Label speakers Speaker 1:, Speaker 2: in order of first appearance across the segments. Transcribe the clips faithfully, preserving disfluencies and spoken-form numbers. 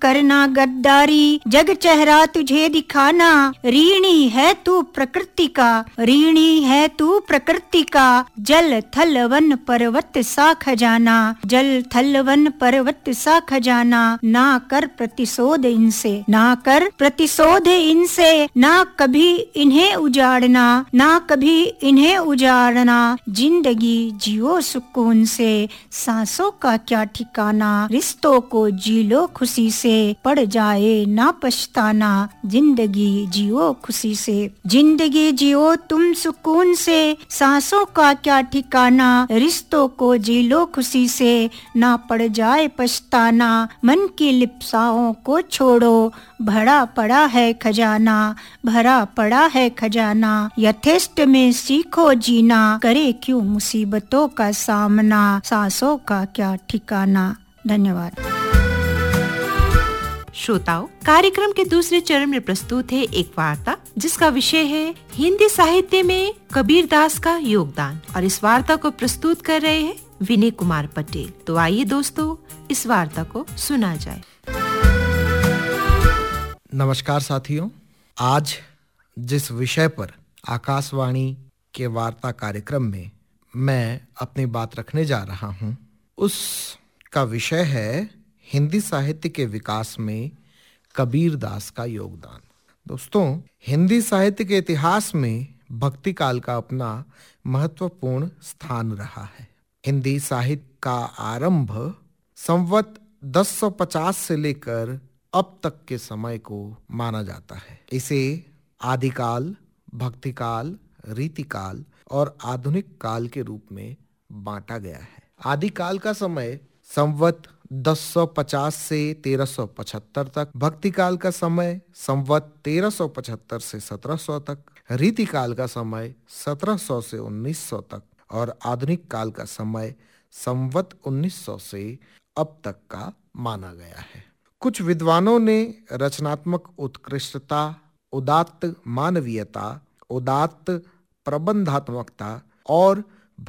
Speaker 1: करना गद्दारी, जग चेहरा तुझे दिखाना। ऋणी है तू प्रकृति का, ऋणी है तू प्रकृति का। जल थल वन पर्वत सा खजाना, जल थल वन पर्वत सा खजाना। ना कर प्रतिशोध इनसे, ना कर प्रतिशोध इनसे। ना कभी इन्हें उजाड़ना, ना कभी इन्हें उजाड़ना। जिंदगी जियो सुकून से, सांसों का क्या ठिकाना। रिश्तों को जी लो खुशी से, पड़ जाए ना पछताना। जिंदगी जियो खुशी से, जिंदगी जियो तुम सुकून से। सांसों का क्या ठिकाना, रिश्तों को जी लो खुशी से, ना पड़ जाए पछताना। मन की लिप्साओं को छोड़ो, भरा पड़ा है खजाना, भरा पड़ा है खजाना। यथेष्ट में सीखो जीना, करे क्यों मुसीबतों का सामना। सांसों का क्या ठिकाना। धन्यवाद।
Speaker 2: श्रोताओं, कार्यक्रम के दूसरे चरण में प्रस्तुत है एक वार्ता जिसका विषय है हिंदी साहित्य में कबीरदास का योगदान, और इस वार्ता को प्रस्तुत कर रहे हैं विनय कुमार पटेल। तो आइए दोस्तों, इस वार्ता को सुना जाए।
Speaker 3: नमस्कार साथियों, आज जिस विषय पर आकाशवाणी के वार्ता कार्यक्रम में मैं अपनी बात रखने जा रहा हूँ, उसका विषय है हिंदी साहित्य के विकास में कबीरदास का योगदान। दोस्तों, हिंदी साहित्य के इतिहास में भक्ति काल का अपना महत्वपूर्ण स्थान रहा है। हिंदी साहित्य का आरंभ संवत दस सौ पचास से लेकर अब तक के समय को माना जाता है। इसे आदिकाल, भक्तिकाल, रीतिकाल और आधुनिक काल के रूप में बांटा गया है। आदिकाल का समय संवत दस सौ पचास से तेरह सौ पचहत्तर तक, भक्तिकाल का समय संवत तेरह सौ पचहत्तर से सत्रह सौ तक, रीतिकाल का समय सत्रह सौ से उन्नीस सौ तक और आधुनिक काल का समय संवत उन्नीस सौ से अब तक का माना गया है। कुछ विद्वानों ने रचनात्मक उत्कृष्टता, उदात्त मानवीयता, उदात्त प्रबंधात्मकता और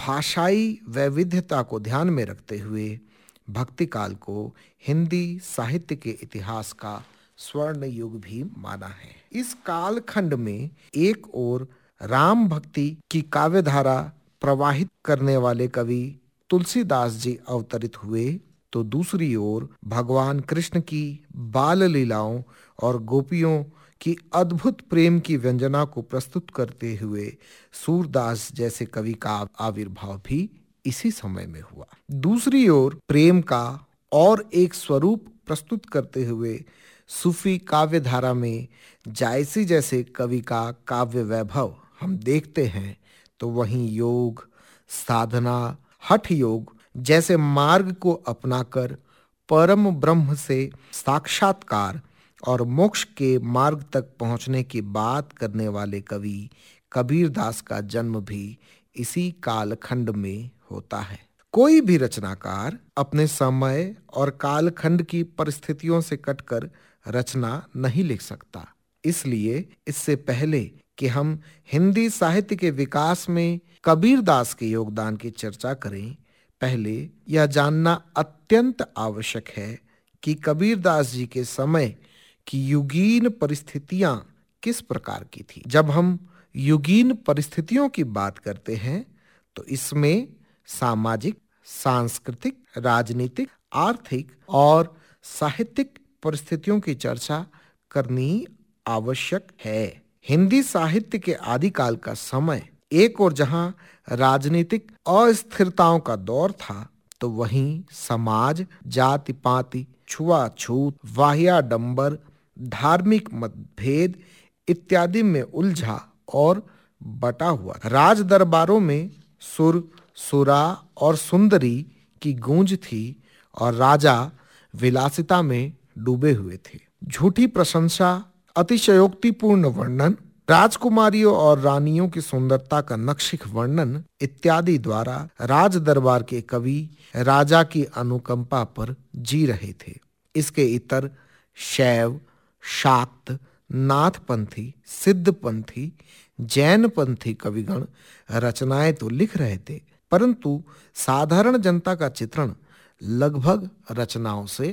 Speaker 3: भाषाई वैविध्यता को ध्यान में रखते हुए भक्ति काल को हिंदी साहित्य के इतिहास का स्वर्ण युग भी माना है। इस कालखंड में एक ओर राम भक्ति की काव्यधारा प्रवाहित करने वाले कवि तुलसीदास जी अवतरित हुए, तो दूसरी ओर भगवान कृष्ण की बाल लीलाओं और गोपियों की अद्भुत प्रेम की व्यंजना को प्रस्तुत करते हुए सूरदास जैसे कवि का आविर्भाव भी इसी समय में हुआ। दूसरी ओर प्रेम का और एक स्वरूप प्रस्तुत करते हुए सूफी काव्य धारा में जायसी जैसे कवि का काव्य वैभव हम देखते हैं, तो वहीं योग, साधना, हठ योग जैसे मार्ग को अपनाकर परम ब्रह्म से साक्षात्कार और मोक्ष के मार्ग तक पहुंचने की बात करने वाले कवि कबीरदास का जन्म भी इसी कालखंड में होता है। कोई भी रचनाकार अपने समय और कालखंड की परिस्थितियों से कटकर रचना नहीं लिख सकता। इसलिए इससे पहले कि हम हिंदी साहित्य के विकास में कबीरदास के योगदान की चर्चा करें, पहले यह जानना अत्यंत आवश्यक है कि कबीरदास जी के समय की युगीन परिस्थितियां किस प्रकार की थी। जब हम युगीन परिस्थितियों की बात करते हैं तो इसमें सामाजिक, सांस्कृतिक, राजनीतिक, आर्थिक और साहित्यिक परिस्थितियों की चर्चा करनी आवश्यक है। हिंदी साहित्य के आदिकाल का समय एक और जहां राजनीतिक अस्थिरताओं का दौर था, तो वहीं समाज जाति पाति, छुआछूत, वाह्याडंबर, धार्मिक मतभेद इत्यादि में उलझा और बटा हुआ। राज दरबारों में सुर, सुरा और सुंदरी की गूंज थी और राजा विलासिता में डूबे हुए थे। झूठी प्रशंसा, अतिशयोक्तिपूर्ण वर्णन, राजकुमारियों और रानियों की सुंदरता का नक्शिख वर्णन इत्यादि द्वारा राज दरबार के कवि राजा की अनुकंपा पर जी रहे थे। इसके इतर शैव, शाक्त, नाथपंथी, सिद्धपंथी, जैनपंथी कविगण रचनाएं तो लिख रहे थे, परंतु साधारण जनता का चित्रण लगभग रचनाओं से